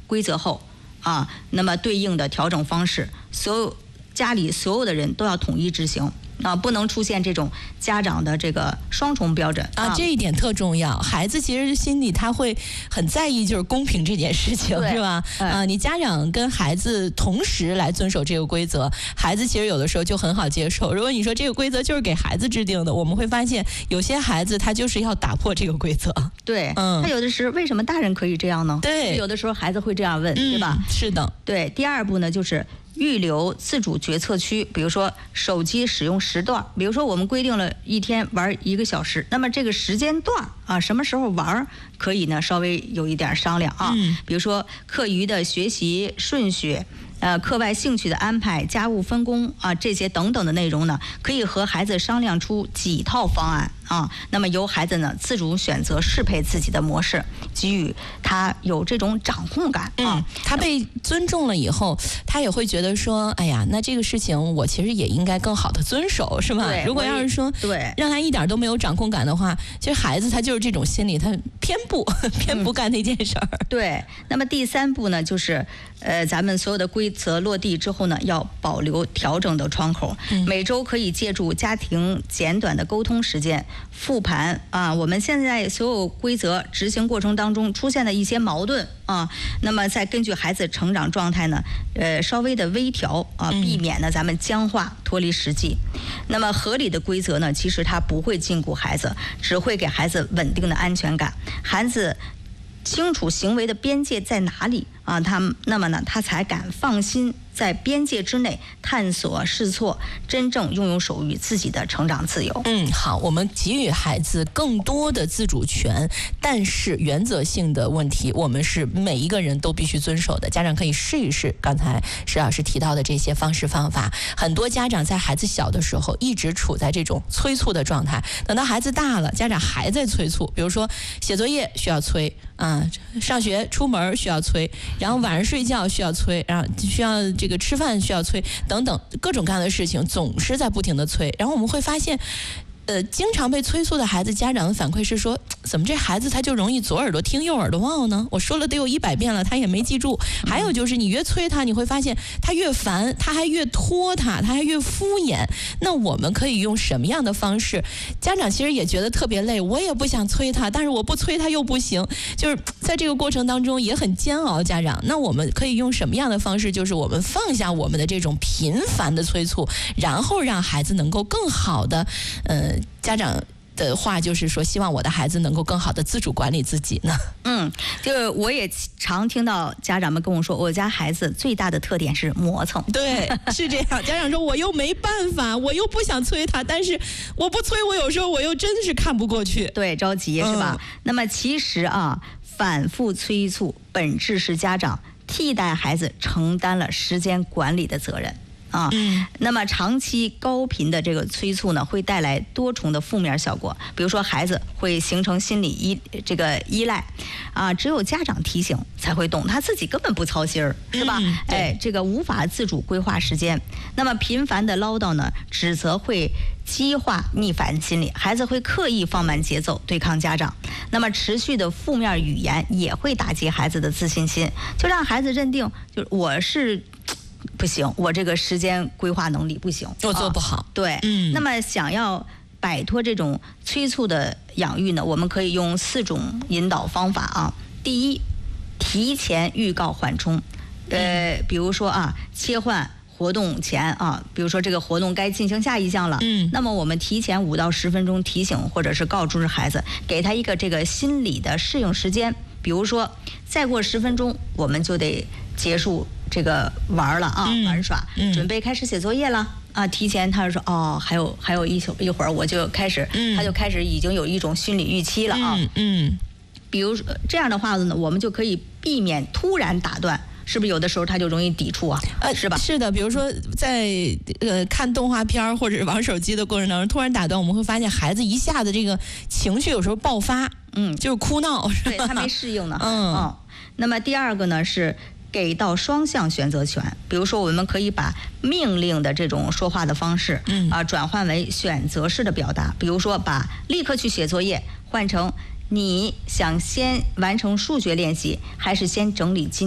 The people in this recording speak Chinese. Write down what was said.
规则后那么对应的调整方式，家里所有的人都要统一执行。不能出现这种家长的这个双重标准这一点特重要。孩子其实心里他会很在意，就是公平这件事情，是吧？你家长跟孩子同时来遵守这个规则，孩子其实有的时候就很好接受。如果你说这个规则就是给孩子制定的，我们会发现有些孩子他就是要打破这个规则。 对，他有的时候为什么大人可以这样呢？ 对， 有的时候孩子会这样问，对吧？ 是的。 对，第二步呢就是预留自主决策区，比如说手机使用时段，比如说我们规定了一天玩1个小时，那么这个时间段什么时候玩可以呢稍微有一点商量比如说课余的学习顺序。课外兴趣的安排、家务分工这些等等的内容呢，可以和孩子商量出几套方案那么由孩子呢自主选择适配自己的模式，给予他有这种掌控感他被尊重了以后，他也会觉得说，哎呀，那这个事情我其实也应该更好的遵守，是吧？如果要是说让他一点都没有掌控感的话，其实孩子他就是这种心理，他偏不干那件事儿。 对，那么第3步呢，就是咱们所有的规则落地之后呢，要保留调整的窗口。每周可以借助家庭简短的沟通时间复盘我们现在所有规则执行过程当中出现的一些矛盾那么再根据孩子成长状态呢，稍微的微调避免呢咱们僵化脱离实际。那么合理的规则呢，其实它不会禁锢孩子，只会给孩子稳定的安全感。孩子清楚行为的边界在哪里他才敢放心在边界之内探索试错，真正拥有属于自己的成长自由。 好，我们给予孩子更多的自主权，但是原则性的问题我们是每一个人都必须遵守的。家长可以试一试刚才石老师提到的这些方式方法。很多家长在孩子小的时候一直处在这种催促的状态，等到孩子大了，家长还在催促，比如说写作业需要催上学出门需要催，然后晚上睡觉需要催，然后需要这个吃饭需要催，等等各种各样的事情总是在不停的催。然后我们会发现经常被催促的孩子，家长的反馈是说，怎么这孩子他就容易左耳朵听右耳朵忘呢？我说了得有100遍了，他也没记住。还有就是你越催他，你会发现他越烦，他还越拖他还越敷衍。那我们可以用什么样的方式？家长其实也觉得特别累，我也不想催他，但是我不催他又不行，就是在这个过程当中也很煎熬。家长，那我们可以用什么样的方式？就是我们放下我们的这种频繁的催促，然后让孩子能够更好的家长的话就是说，希望我的孩子能够更好的自主管理自己呢。 就是我也常听到家长们跟我说，我家孩子最大的特点是磨蹭。 对，是这样。家长说我又没办法，我又不想催他，但是我不催，我有时候我又真的是看不过去， 对，着急是吧？那么其实反复催促本质是家长替代孩子承担了时间管理的责任。那么长期高频的这个催促呢，会带来多重的负面效果。比如说，孩子会形成心理依赖只有家长提醒才会动，他自己根本不操心是吧？这个无法自主规划时间。那么频繁的唠叨呢，指责会激化逆反心理，孩子会刻意放慢节奏对抗家长。那么持续的负面语言也会打击孩子的自信心，就让孩子认定就是我是不行，我这个时间规划能力不行， 我做不好。 对，那么想要摆脱这种催促的养育呢，我们可以用4种引导方法第一，提前预告缓冲，比如说切换活动前比如说这个活动该进行下一项了，那么我们提前5到10分钟提醒或者是告知孩子，给他一个这个心理的适应时间。比如说再过10分钟我们就得结束这个玩了玩耍，准备开始写作业了提前他说还有一会儿我就开始，他就开始已经有一种心理预期了比如这样的话呢，我们就可以避免突然打断。是不是有的时候他就容易抵触是吧？ 是的，比如说在看动画片或者玩手机的过程当中，突然打断，我们会发现孩子一下子这个情绪有时候爆发，就是哭闹，是吧？ 对，他没适应呢。那么第二个呢是给到双向选择权，比如说我们可以把命令的这种说话的方式转换为选择式的表达，比如说把立刻去写作业换成你想先完成数学练习，还是先整理今